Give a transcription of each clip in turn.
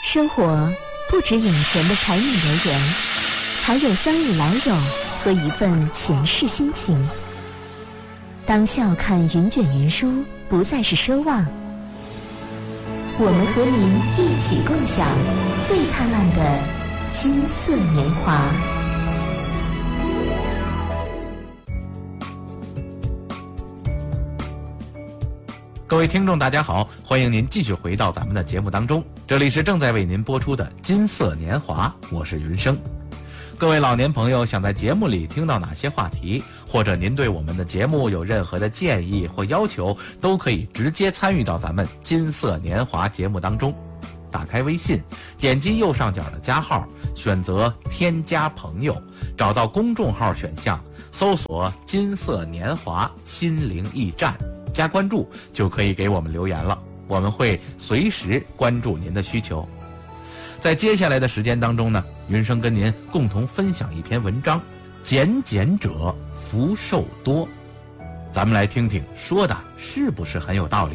生活不止眼前的柴米油盐，还有三五老友和一份闲适心情。当笑看云卷云舒不再是奢望，我们和您一起共享最灿烂的金色年华。 各位听众大家好，欢迎您继续回到咱们的节目当中，这里是正在为您播出的金色年华，我是云生。各位老年朋友想在节目里听到哪些话题，或者您对我们的节目有任何的建议或要求，都可以直接参与到咱们金色年华节目当中。打开微信，点击右上角的加号，选择添加朋友，找到公众号选项，搜索金色年华心灵驿站，加关注就可以给我们留言了，我们会随时关注您的需求。在接下来的时间当中呢，云生跟您共同分享一篇文章，简简者福寿多。咱们来听听说的是不是很有道理。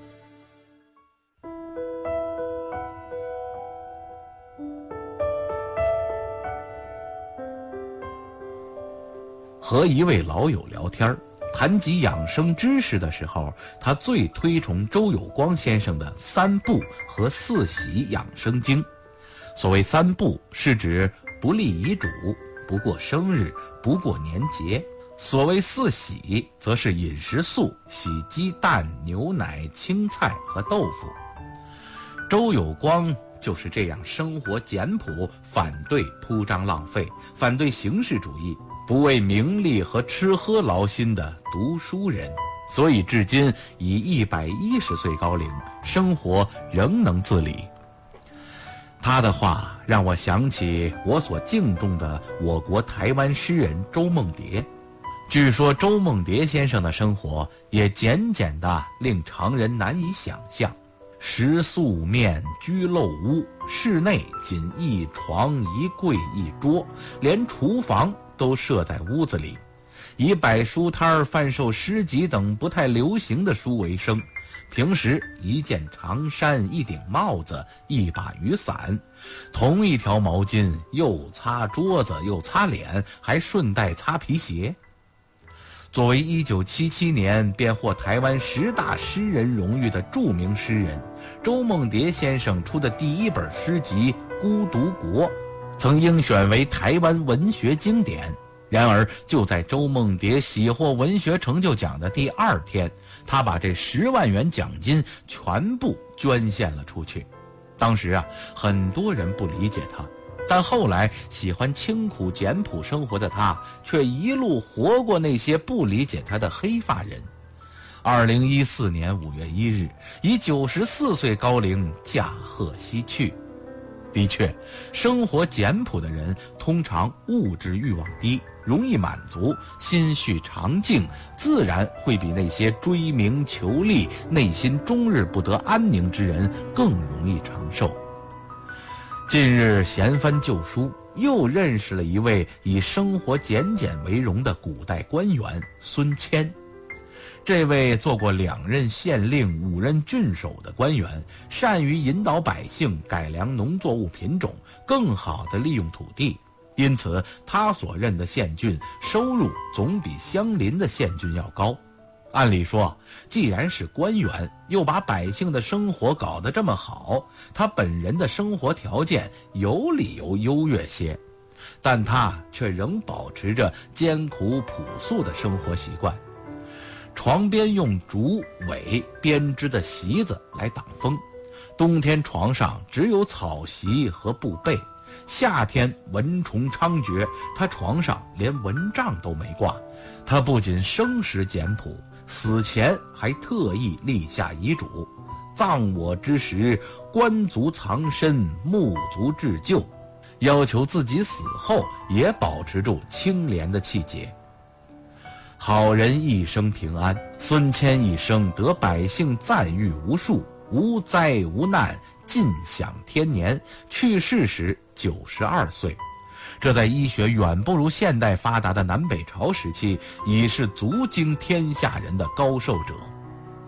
和一位老友聊天，谈及养生知识的时候，他最推崇周有光先生的《三不和四喜养生经》。所谓三不，是指不立遗嘱、不过生日、不过年节；所谓四喜，则是饮食素，洗鸡蛋、牛奶、青菜和豆腐。周有光就是这样生活简朴，反对铺张浪费，反对形式主义，不为名利和吃喝劳心的读书人，所以至今已110岁高龄，生活仍能自理。他的话让我想起我所敬重的我国台湾诗人周梦蝶。据说周梦蝶先生的生活也简简的令常人难以想象，食素面，居陋屋，室内仅一床一柜一桌，连厨房都设在屋子里，以摆书摊贩售诗集等不太流行的书为生。平时一件长衫，一顶帽子，一把雨伞，同一条毛巾，又擦桌子又擦脸，还顺带擦皮鞋。作为1977年便获台湾10大诗人荣誉的著名诗人，周梦蝶先生出的第一本诗集《孤独国》曾应选为台湾文学经典。然而就在周梦蝶喜获文学成就奖的第2天，他把这10万元奖金全部捐献了出去。当时很多人不理解他，但后来喜欢清苦简朴生活的他，却一路活过那些不理解他的黑发人。2014年5月1日，以94岁高龄驾鹤西去。的确，生活简朴的人通常物质欲望低，容易满足，心绪常静，自然会比那些追名求利、内心终日不得安宁之人更容易长寿。近日闲翻旧书，又认识了一位以生活简简为荣的古代官员孙谦。这位做过2任县令、5任郡守的官员，善于引导百姓改良农作物品种，更好地利用土地，因此他所任的县郡收入总比相邻的县郡要高。按理说，既然是官员，又把百姓的生活搞得这么好，他本人的生活条件有理由优越些，但他却仍保持着艰苦朴素的生活习惯。床边用竹苇编织的席子来挡风，冬天床上只有草席和布被，夏天蚊虫猖獗，他床上连蚊帐都没挂。他不仅生时简朴，死前还特意立下遗嘱，葬我之时，棺足藏身，木足置旧，要求自己死后也保持住清廉的气节。好人一生平安，孙谦一生得百姓赞誉无数，无灾无难，尽享天年，去世时92岁。这在医学远不如现代发达的南北朝时期，已是足惊天下人的高寿者。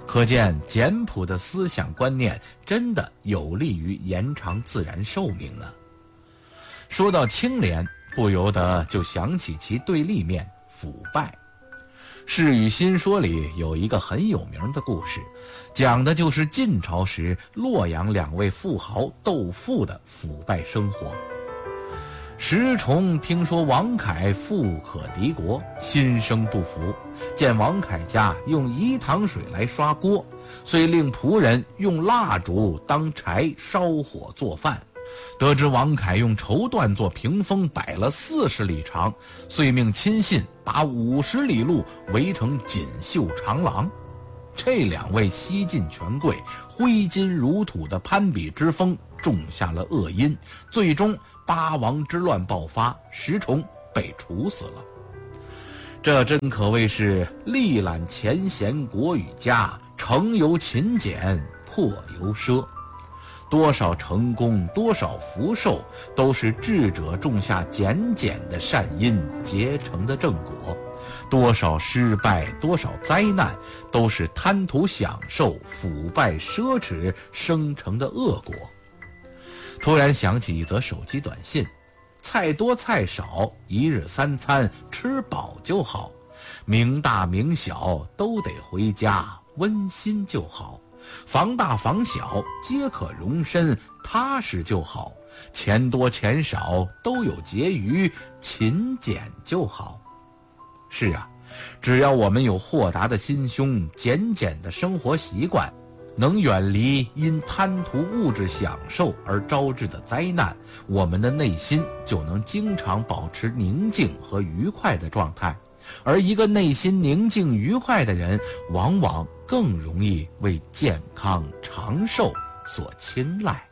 可见简朴的思想观念真的有利于延长自然寿命呢。说到清廉，不由得就想起其对立面腐败。《世语新说》里有一个很有名的故事，讲的就是晋朝时洛阳2位富豪斗富的腐败生活。石崇听说王恺富可敌国，心生不服，见王恺家用饴糖水来刷锅，遂令仆人用蜡烛当柴烧火做饭。得知王恺用绸缎做屏风摆了40里长，遂命亲信把50里路围成锦绣长廊。这2位西晋权贵挥金如土的攀比之风种下了恶因，最终八王之乱爆发，石崇被处死了。这真可谓是力揽前贤国与家，成由勤俭，破由奢。多少成功，多少福寿，都是智者种下简简的善因结成的正果；多少失败，多少灾难，都是贪图享受、腐败奢侈生成的恶果。突然想起一则手机短信：菜多菜少，1日3餐吃饱就好；名大名小都得回家，温馨就好；房大房小皆可容身，踏实就好；钱多钱少都有结余，勤俭就好。是啊，只要我们有豁达的心胸，简简的生活习惯，能远离因贪图物质享受而招致的灾难，我们的内心就能经常保持宁静和愉快的状态。而一个内心宁静愉快的人，往往更容易为健康长寿所青睐。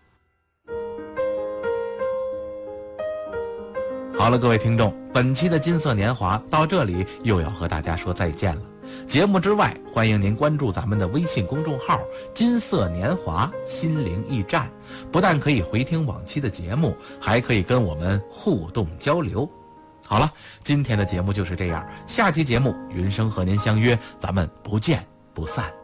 好了，各位听众，本期的金色年华到这里又要和大家说再见了。节目之外，欢迎您关注咱们的微信公众号金色年华心灵驿站，不但可以回听往期的节目，还可以跟我们互动交流。好了，今天的节目就是这样，下期节目云生和您相约，咱们不见不散。